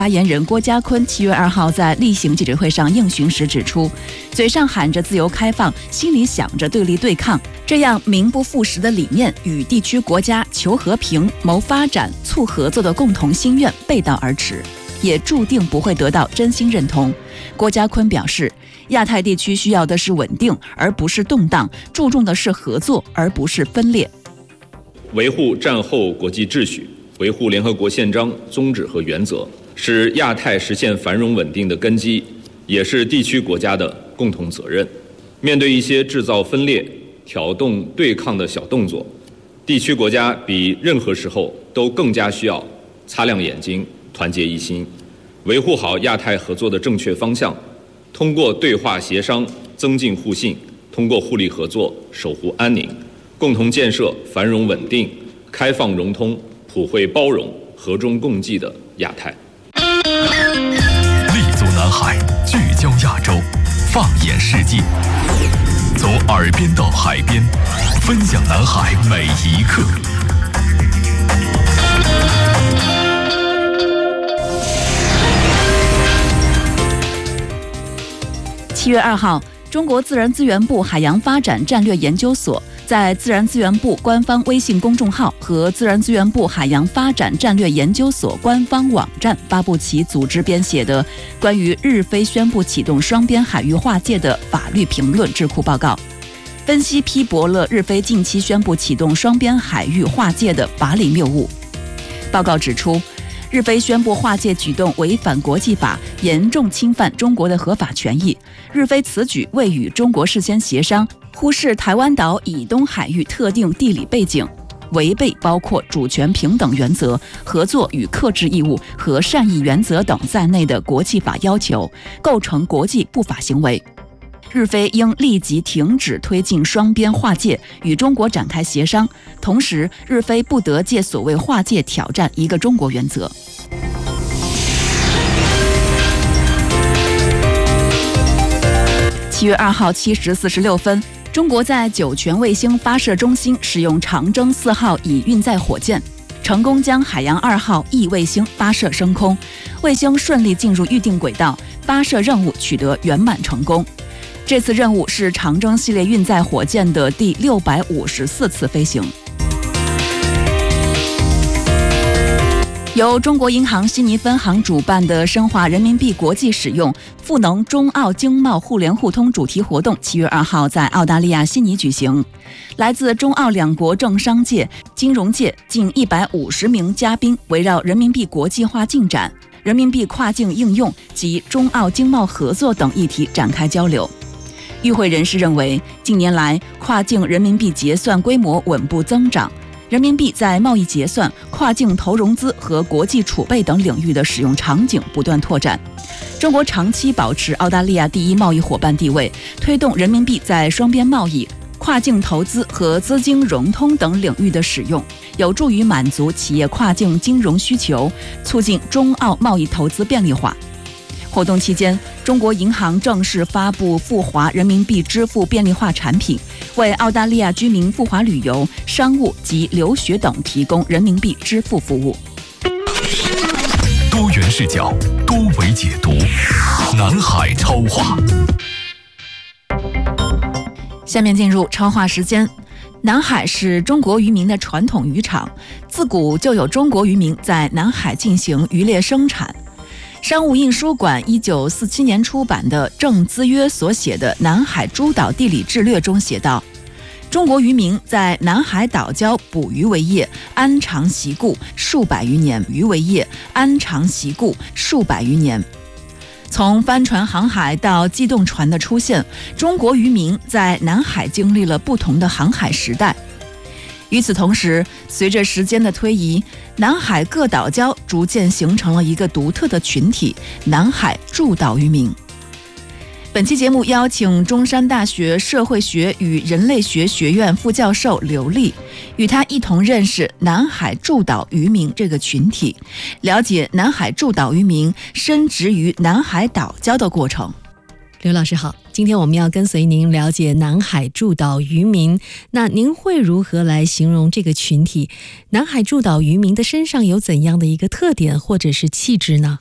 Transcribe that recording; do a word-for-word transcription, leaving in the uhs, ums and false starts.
发言人郭家坤七月二号在例行记者会上应询时指出，嘴上喊着自由开放，心里想着对立对抗，这样名不副实的理念与地区国家求和平、谋发展、促合作的共同心愿背道而驰，也注定不会得到真心认同。郭家坤表示，亚太地区需要的是稳定，而不是动荡，注重的是合作，而不是分裂。 维护战后国际秩序，维护联合国宪章宗旨和原则，是亚太实现繁荣稳定的根基，也是地区国家的共同责任。面对一些制造分裂、挑动对抗的小动作，地区国家比任何时候都更加需要擦亮眼睛，团结一心，维护好亚太合作的正确方向，通过对话协商增进互信，通过互利合作守护安宁，共同建设繁荣稳定、开放融通、普惠包容、和衷共济的亚太。 立足南海，聚焦亚洲，放眼世界，从耳边到海边，分享南海每一刻。 七月二号，中国自然资源部海洋发展战略研究所在自然资源部官方微信公众号和自然资源部海洋发展战略研究所官方网站发布其组织编写的关于日非宣布启动双边海域划界的法律评论智库报告，分析批驳了日非近期宣布启动双边海域划界的法理谬误。报告指出，日非宣布划界举动违反国际法，严重侵犯中国的合法权益。日非此举未与中国事先协商，忽视台湾岛以东海域特定地理背景，违背包括主权平等原则、合作与克制义务和善意原则等在内的国际法要求，构成国际不法行为。日非应立即停止推进双边划界，与中国展开协商，同时日非不得借所谓划界挑战一个中国原则。七月二号七时四十六分，中国在酒泉卫星发射中心使用长征四号乙运载火箭，成功将海洋二号 E 卫星发射升空，卫星顺利进入预定轨道，发射任务取得圆满成功。这次任务是长征系列运载火箭的第六百五十四次飞行。由中国银行悉尼分行主办的深化人民币国际使用赋能中澳经贸互联互通主题活动七月二号在澳大利亚悉尼举行，来自中澳两国政商界、金融界近一百五十名嘉宾围绕人民币国际化进展、人民币跨境应用及中澳经贸合作等议题展开交流。与会人士认为，近年来跨境人民币结算规模稳步增长，人民币在贸易结算、跨境投融资和国际储备等领域的使用场景不断拓展。中国长期保持澳大利亚第一贸易伙伴地位，推动人民币在双边贸易、跨境投资和资金融通等领域的使用，有助于满足企业跨境金融需求，促进中澳贸易投资便利化。活动期间，中国银行正式发布赴华人民币支付便利化产品，为澳大利亚居民赴华旅游、商务及留学等提供人民币支付服务。 多元视角，多维解读，南海超话。 下面进入超话时间。南海是中国渔民的传统渔场，自古就有中国渔民在南海进行渔猎生产。商务印书馆一九四七年出版的郑资约所写的《南海诸岛地理志略》中写道，中国渔民在南海岛礁捕鱼为业，安常习故数百余年，鱼为业，安常习故数百余年。从帆船航海到机动船的出现，中国渔民在南海经历了不同的航海时代。与此同时，随着时间的推移，南海各岛礁逐渐形成了一个独特的群体——南海诸岛渔民。本期节目邀请中山大学社会学与人类学学院副教授刘丽，与他一同认识南海诸岛渔民这个群体，了解南海诸岛渔民深植于南海岛礁的过程。 刘老师好，今天我们要跟随您了解南海诸岛渔民，那您会如何来形容这个群体？南海诸岛渔民的身上有怎样的一个特点或者是气质呢？